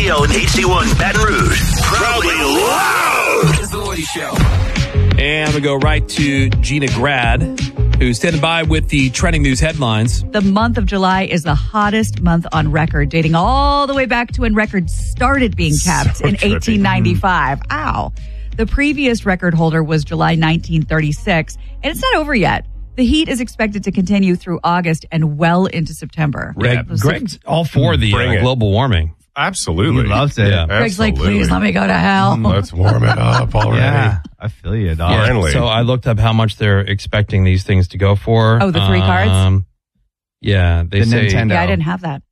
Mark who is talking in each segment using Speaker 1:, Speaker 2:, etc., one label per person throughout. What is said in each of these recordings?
Speaker 1: Woody O and HD1 Baton Rouge. Proudly loud. It's the Woody Show.
Speaker 2: And we go right to Gina Grad, who's standing by with the trending news headlines.
Speaker 3: The month of July is the hottest month on record, dating all the way back to when records started being kept in 1895. Ow. The previous record holder was July 1936, and it's not over yet. The heat is expected to continue through August and well into September.
Speaker 2: Greg's all for the global warming.
Speaker 4: Absolutely.
Speaker 5: He loves it.
Speaker 2: Yeah.
Speaker 3: Greg's like, please let me go to hell.
Speaker 4: Let's warm it up already.
Speaker 5: Yeah, I feel you, dog.
Speaker 2: Yeah,
Speaker 4: Finally.
Speaker 2: so I looked up how much they're expecting these things to go for.
Speaker 3: Oh, the 3 cards?
Speaker 2: Yeah, they
Speaker 5: The
Speaker 2: say
Speaker 5: Nintendo.
Speaker 3: Yeah, I didn't have that.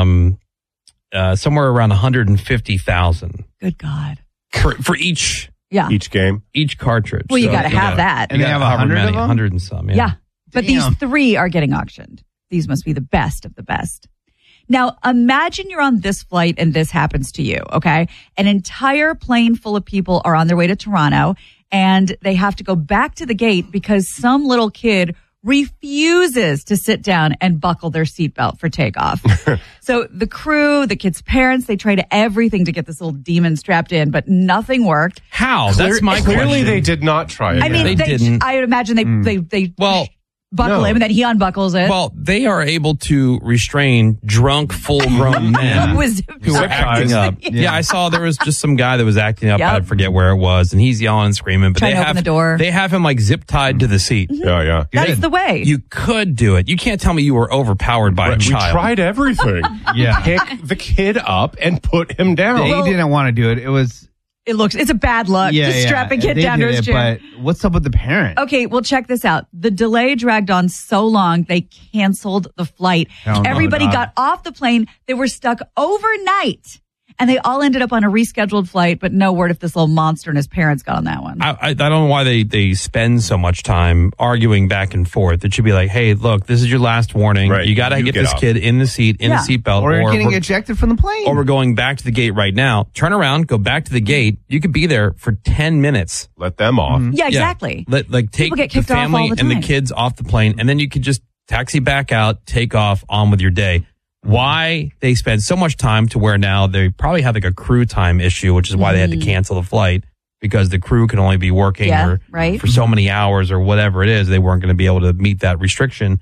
Speaker 2: somewhere around 150,000
Speaker 3: Good God.
Speaker 2: for each
Speaker 3: Yeah.
Speaker 4: Each game.
Speaker 2: cartridge.
Speaker 3: Well, you
Speaker 2: So,
Speaker 3: got to have that.
Speaker 5: And they have 100 of them?
Speaker 2: 100 and some.
Speaker 3: Yeah. But these
Speaker 5: Damn.
Speaker 3: 3 are getting auctioned. These must be the best of the best. Now, imagine you're on this flight and this happens to you, okay? An entire plane full of people are on their way to Toronto and they have to go back to the gate because some little kid refuses to sit down and buckle their seatbelt for takeoff. So the crew, the kid's parents, they tried everything to get this little demon strapped in, but nothing worked.
Speaker 2: How? That's my question.
Speaker 4: Clearly they did not try it.
Speaker 3: I mean,
Speaker 2: They didn't.
Speaker 3: I would imagine they buckle
Speaker 4: No.
Speaker 3: him and then he unbuckles it.
Speaker 2: Well, they are able to restrain drunk, full-grown men
Speaker 3: Who was
Speaker 2: who are
Speaker 4: Zip
Speaker 2: acting
Speaker 4: ties.
Speaker 2: up. Yeah, I saw there was just some guy that was acting up.
Speaker 3: Yep.
Speaker 2: I forget where it was, and he's yelling and screaming. But
Speaker 3: Trying
Speaker 2: they
Speaker 3: to
Speaker 2: have
Speaker 3: open the door.
Speaker 2: They have him like zip tied to the seat.
Speaker 4: Yeah.
Speaker 3: That's the way.
Speaker 2: You could do it. You can't tell me you were overpowered by a
Speaker 4: We
Speaker 2: child.
Speaker 4: tried everything.
Speaker 5: Yeah.
Speaker 4: Pick the kid up and put him down.
Speaker 5: They didn't want to do it. It was
Speaker 3: It's a bad look. Just strap a kid
Speaker 5: They
Speaker 3: down to
Speaker 5: did
Speaker 3: his
Speaker 5: it,
Speaker 3: chair.
Speaker 5: But what's up with the parent?
Speaker 3: Okay, well, check this out. The delay dragged on so long, they canceled the flight.
Speaker 5: Hell no,
Speaker 3: Everybody
Speaker 5: dog.
Speaker 3: got off the plane. They were stuck overnight. And they all ended up on a rescheduled flight, but no word if this little monster and his parents got on that one.
Speaker 2: I don't know why they spend so much time arguing back and forth. It should be like, hey, look, this is your last warning.
Speaker 4: Right.
Speaker 2: You got to
Speaker 4: You
Speaker 2: get
Speaker 4: get
Speaker 2: this
Speaker 4: off.
Speaker 2: kid in the seat, in the seatbelt,
Speaker 5: Or you're getting
Speaker 2: we're-
Speaker 5: ejected from the plane.
Speaker 2: or we're going back to the gate right now. Turn around, go back to the gate. You could be there for 10 minutes.
Speaker 4: Let them off.
Speaker 3: Yeah, exactly.
Speaker 2: Take
Speaker 3: People get
Speaker 2: the
Speaker 3: kicked off all
Speaker 2: family
Speaker 3: the
Speaker 2: and the
Speaker 3: time.
Speaker 2: kids off the plane, and then you could just taxi back out, take off, on with your day. Why they spend so much time to where now they probably have like a crew time issue, which is why they had to cancel the flight because the crew can only be working
Speaker 3: right.
Speaker 2: for so many hours or whatever it is. They weren't going to be able to meet that restriction.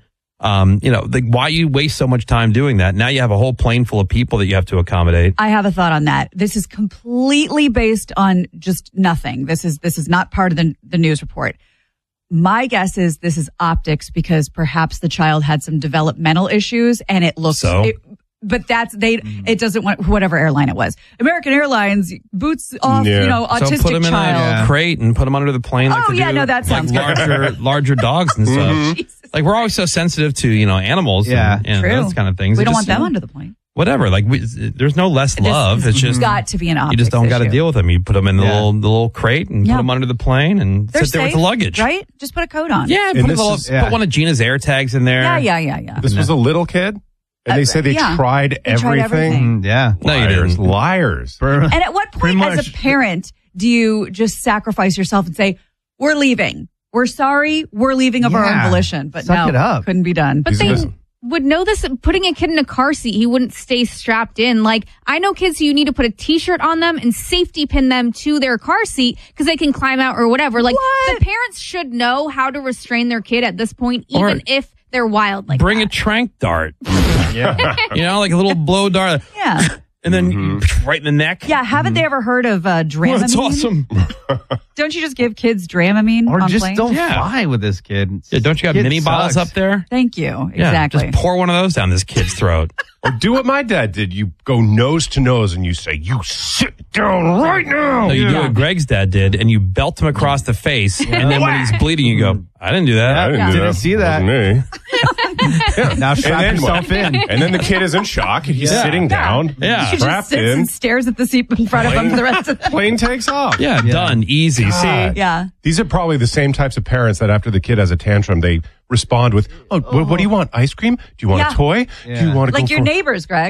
Speaker 2: Why you waste so much time doing that? Now you have a whole plane full of people that you have to accommodate.
Speaker 3: I have a thought on that. This is completely based on just nothing. This is not part of the news report. My guess is this is optics because perhaps the child had some developmental issues and it looks.
Speaker 2: So?
Speaker 3: But it doesn't want whatever airline it was. American Airlines boots off,
Speaker 4: Yeah.
Speaker 3: autistic
Speaker 2: So put them in
Speaker 3: child.
Speaker 2: a crate and put them under the plane. Like
Speaker 3: Oh,
Speaker 2: they
Speaker 3: yeah,
Speaker 2: do,
Speaker 3: no, that sounds
Speaker 2: like larger dogs and stuff.
Speaker 3: Jesus.
Speaker 2: Like we're always so sensitive to animals,
Speaker 5: Yeah.
Speaker 2: and
Speaker 3: True.
Speaker 2: those kind of things.
Speaker 3: We
Speaker 2: It
Speaker 3: don't
Speaker 2: just,
Speaker 3: want them under the plane.
Speaker 2: whatever. Like there's no less love. It's just
Speaker 3: got to be an optics
Speaker 2: you just don't got to
Speaker 3: issue.
Speaker 2: deal with them. You put them in the
Speaker 5: Yeah.
Speaker 2: little crate and
Speaker 3: Yeah.
Speaker 2: put them under the plane and
Speaker 3: They're
Speaker 2: sit there with
Speaker 3: safe,
Speaker 2: the luggage.
Speaker 3: right? Just put a coat on.
Speaker 2: Yeah,
Speaker 4: And
Speaker 2: put
Speaker 4: this
Speaker 2: put one of Gina's air tags in there.
Speaker 3: Yeah.
Speaker 4: This was a little kid? And they say they
Speaker 3: yeah.
Speaker 4: tried
Speaker 3: They tried everything.
Speaker 5: Yeah.
Speaker 2: No, you
Speaker 4: Liars.
Speaker 2: didn't.
Speaker 4: Liars.
Speaker 3: And at what
Speaker 5: Pretty
Speaker 3: point, as
Speaker 5: much.
Speaker 3: a parent, do you just sacrifice yourself and say, "We're leaving. We're sorry. We're leaving of our own
Speaker 5: Yeah.
Speaker 3: volition"? But
Speaker 5: Suck
Speaker 3: no,
Speaker 5: it up.
Speaker 3: couldn't be done.
Speaker 6: But they would know this. Putting a kid in a car seat, he wouldn't stay strapped in. Like, I know kids who you need to put a T-shirt on them and safety pin them to their car seat because they can climb out or whatever. Like,
Speaker 3: What?
Speaker 6: the parents should know how to restrain their kid at this point,
Speaker 2: Or
Speaker 6: even if they're wild like
Speaker 2: Bring
Speaker 6: that.
Speaker 2: a trank dart.
Speaker 5: Yeah.
Speaker 2: Like a little blow dart.
Speaker 3: Yeah,
Speaker 2: And then right in the neck.
Speaker 3: yeah. Haven't they ever heard of Dramamine?
Speaker 2: Oh, that's awesome.
Speaker 3: Don't you just give kids Dramamine
Speaker 5: Or
Speaker 3: on
Speaker 5: just
Speaker 3: planes?
Speaker 5: don't
Speaker 2: Yeah.
Speaker 5: fly with this kid.
Speaker 2: Yeah, don't you got
Speaker 5: Kid
Speaker 2: mini bottles
Speaker 5: sucks.
Speaker 2: up there?
Speaker 3: Thank you.
Speaker 2: Yeah,
Speaker 3: Exactly.
Speaker 2: just pour one of those down this kid's throat.
Speaker 4: Or do what my dad did. You go nose to nose and you say, "You sit down right now."
Speaker 2: No, you do what Greg's dad did, and you belt him across the face, and then when he's bleeding, you go, "I didn't do that."
Speaker 4: I didn't do
Speaker 5: Didn't
Speaker 4: that.
Speaker 5: see that.
Speaker 4: Wasn't me.
Speaker 5: Now strap
Speaker 4: then
Speaker 5: yourself
Speaker 4: what?
Speaker 5: in.
Speaker 4: And then the kid is in shock and he's sitting down.
Speaker 2: Yeah.
Speaker 3: He just
Speaker 4: Strapped
Speaker 3: sits
Speaker 4: in.
Speaker 3: and stares at the seat in front of him for the rest of the
Speaker 4: Plane takes off.
Speaker 2: Yeah, done, easy.
Speaker 4: God.
Speaker 2: See,
Speaker 3: Yeah.
Speaker 4: These are probably the same types of parents that after the kid has a tantrum, they respond with, "Oh, what do you want? Ice cream? Do you want
Speaker 3: Yeah.
Speaker 4: a toy? Do you want to
Speaker 3: Like
Speaker 4: go
Speaker 3: your
Speaker 4: for
Speaker 3: neighbors, Greg.